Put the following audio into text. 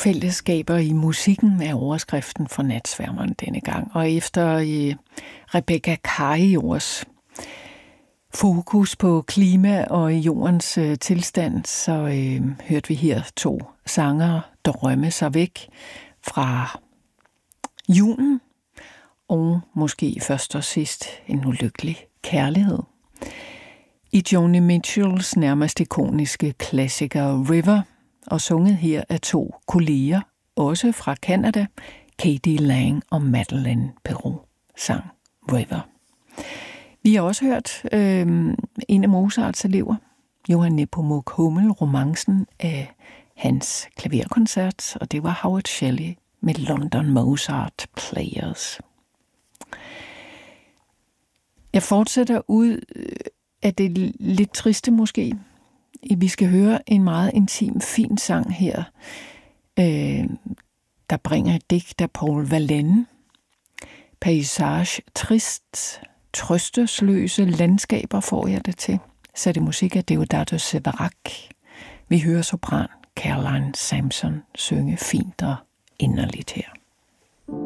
fællesskaber i musikken er overskriften for Natsværmeren denne gang. Og efter Rebecca Kajors fokus på klima og jordens tilstand, så hørte vi her 2 sangere drømme sig væk fra julen, og måske først og sidst en ulykkelig kærlighed. I Joni Mitchells nærmest ikoniske klassiker River, og sunget her af 2 kolleger, også fra Canada, Katie Lang og Madeleine Perrault, sang River. Vi har også hørt en af Mozarts elever, Johann Nepomuk Hummel, romancen af hans klaverkoncert, og det var Howard Shelley med London Mozart Players. Jeg fortsætter ud af det lidt triste måske. Vi skal høre en meget intim, fin sang her, der bringer et digt af Paul Verlaine. Paysage trist, trøstesløse landskaber får jeg det til. Så er det musik af Deodato Severac. Vi hører sopran Caroline Sampson synge fint og inderligt her.